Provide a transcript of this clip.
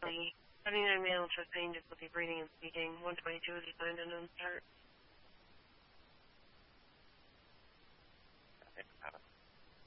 difficulty. 79 male sustained difficulty breathing and speaking. 122 is assigned unknown start.